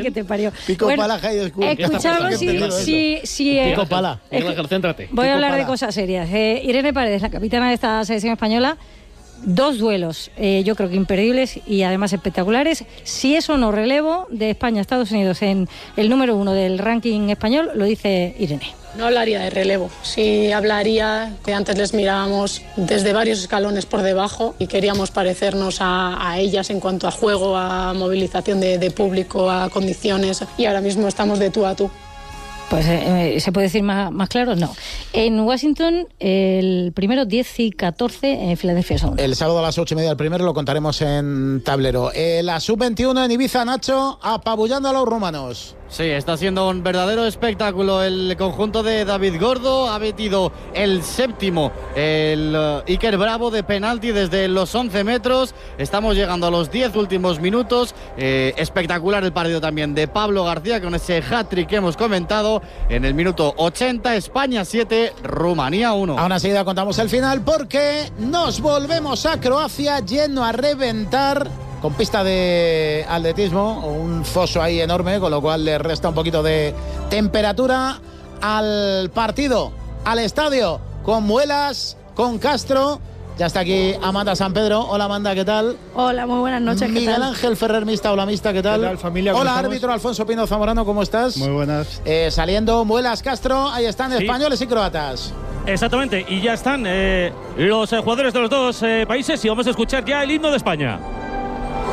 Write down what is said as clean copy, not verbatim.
que te parió. Pico pala, high school. Escuchamos si Pico pala. Céntrate. Voy a hablar de cosas serias. Irene Paredes, la capitana de esta selección española, 2 duelos, yo creo que imperdibles y además espectaculares. Si es o no relevo de España a Estados Unidos en el número 1 del ranking español, lo dice Irene. No hablaría de relevo, sí hablaría que antes les mirábamos desde varios escalones por debajo y queríamos parecernos a ellas en cuanto a juego, a movilización de público, a condiciones, y ahora mismo estamos de tú a tú. Pues ¿se puede decir más claro? No. En Washington, el primero 10 y 14 en Filadelfia son. El sábado a las 8:30 el primero lo contaremos en tablero. La sub-21 en Ibiza, Nacho, apabullando a los rumanos. Sí, está siendo un verdadero espectáculo el conjunto de David Gordo. Ha metido el séptimo, el Iker Bravo, de penalti desde los 11 metros. Estamos llegando a los 10 últimos minutos. Espectacular el partido también de Pablo García con ese hat-trick que hemos comentado. En el minuto 80, España 7, Rumanía 1. Ahora enseguida contamos el final porque nos volvemos a Croacia lleno a reventar, con pista de atletismo, un foso ahí enorme, con lo cual le resta un poquito de temperatura al partido, al estadio, con Muelas, con Castro. Ya está aquí Amanda San Pedro. Hola, Amanda, ¿qué tal? Hola, muy buenas noches. ¿Qué Miguel tal? Ángel Ferrer, Mista, hola, Mista, ¿qué tal? ¿Qué tal, familia? Hola, árbitro Alfonso Pino Zamorano, ¿cómo estás? Muy buenas. Saliendo Muelas, Castro, ahí están Sí. españoles y croatas. Exactamente, y ya están los jugadores de los dos países y vamos a escuchar ya el himno de España.